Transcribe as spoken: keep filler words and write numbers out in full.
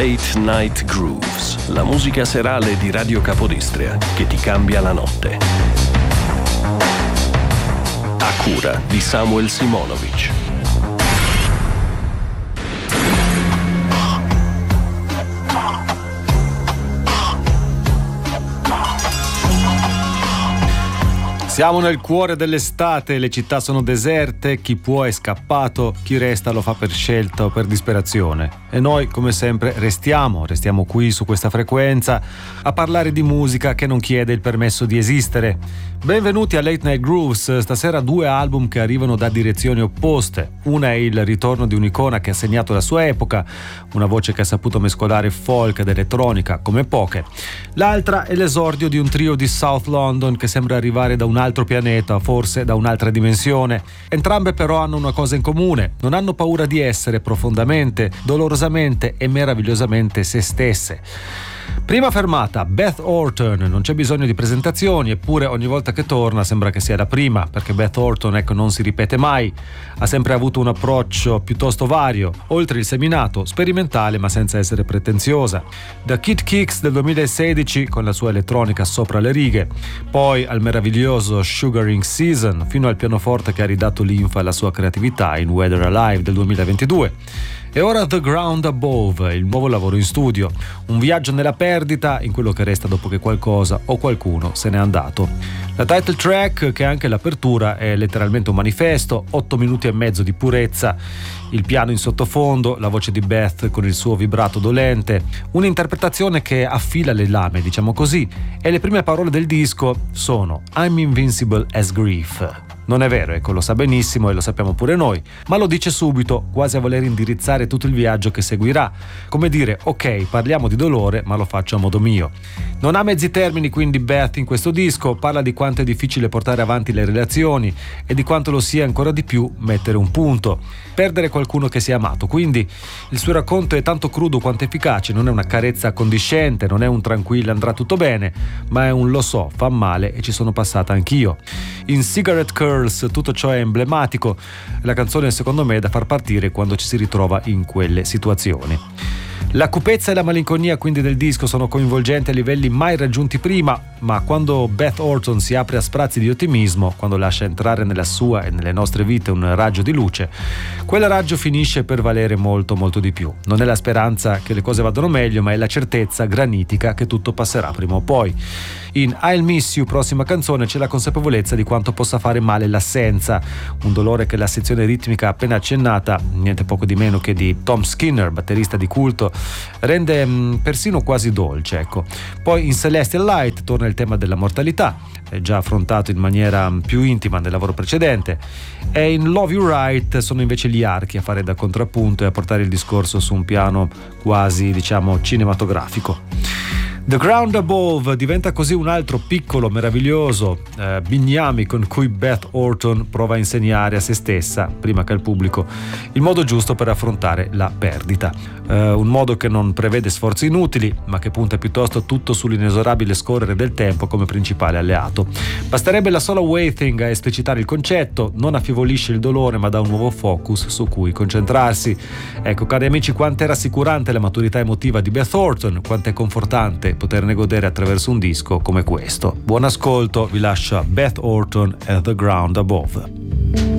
Late Night Grooves, la musica serale di Radio Capodistria che ti cambia la notte. A cura di Samuel Simonovic. Siamo nel cuore dell'estate, le città sono deserte, chi può è scappato, chi resta lo fa per scelta o per disperazione. E noi, come sempre, restiamo, restiamo qui su questa frequenza a parlare di musica che non chiede il permesso di esistere. Benvenuti a Late Night Grooves, stasera due album che arrivano da direzioni opposte. Una è il ritorno di un'icona che ha segnato la sua epoca, una voce che ha saputo mescolare folk ed elettronica come poche. L'altra è l'esordio di un trio di South London che sembra arrivare da un altro pianeta, forse da un'altra dimensione. Entrambe però hanno una cosa in comune: non hanno paura di essere profondamente, dolorosamente e meravigliosamente se stesse. Prima fermata, Beth Orton, non c'è bisogno di presentazioni, eppure ogni volta che torna sembra che sia la prima, perché Beth Orton, ecco, non si ripete mai, ha sempre avuto un approccio piuttosto vario, oltre il seminato, sperimentale ma senza essere pretenziosa. Da Kid Kicks del duemilasedici con la sua elettronica sopra le righe, poi al meraviglioso Sugaring Season, fino al pianoforte che ha ridato linfa alla sua creatività in Weather Alive del duemilaventidue. E ora The Ground Above, il nuovo lavoro in studio, un viaggio nella perdita, in quello che resta dopo che qualcosa o qualcuno se n'è andato. La title track, che è anche l'apertura, è letteralmente un manifesto, otto minuti e mezzo di purezza, il piano in sottofondo, la voce di Beth con il suo vibrato dolente, un'interpretazione che affila le lame, diciamo così, e le prime parole del disco sono I'm invincible as grief. Non è vero, ecco, lo sa benissimo e lo sappiamo pure noi, ma lo dice subito, quasi a voler indirizzare tutto il viaggio che seguirà. Come dire, ok, parliamo di dolore, ma lo faccio a modo mio. Non ha mezzi termini quindi Beth in questo disco, parla di quanto è difficile portare avanti le relazioni e di quanto lo sia ancora di più mettere un punto, perdere qualcuno che si è amato. Quindi il suo racconto è tanto crudo quanto efficace, non è una carezza accondiscente, non è un tranquillo andrà tutto bene, ma è un lo so, fa male e ci sono passata anch'io. In Cigarette Curls tutto ciò è emblematico, la canzone secondo me è da far partire quando ci si ritrova in quelle situazioni. La cupezza e la malinconia quindi del disco sono coinvolgenti a livelli mai raggiunti prima, ma quando Beth Orton si apre a sprazzi di ottimismo, quando lascia entrare nella sua e nelle nostre vite un raggio di luce, quel raggio finisce per valere molto molto di più. Non è la speranza che le cose vadano meglio, ma è la certezza granitica che tutto passerà prima o poi. In I'll Miss You, prossima canzone, c'è la consapevolezza di quanto possa fare male l'assenza, un dolore che la sezione ritmica appena accennata, niente poco di meno che di Tom Skinner, batterista di culto, rende mh, persino quasi dolce, ecco. Poi in Celestial Light torna il tema della mortalità, è già affrontato in maniera più intima nel lavoro precedente, e in Love You Right sono invece gli archi a fare da contrappunto e a portare il discorso su un piano quasi, diciamo, cinematografico. The Ground Above diventa così un altro piccolo, meraviglioso eh, bignami con cui Beth Orton prova a insegnare a se stessa, prima che al pubblico, il modo giusto per affrontare la perdita. Eh, un modo che non prevede sforzi inutili, ma che punta piuttosto tutto sull'inesorabile scorrere del tempo come principale alleato. Basterebbe la sola waiting a esplicitare il concetto, non affievolisce il dolore ma dà un nuovo focus su cui concentrarsi. Ecco, cari amici, quanto è rassicurante la maturità emotiva di Beth Orton, quanto è confortante poterne godere attraverso un disco come questo. Buon ascolto, vi lascia Beth Orton e The Ground Above.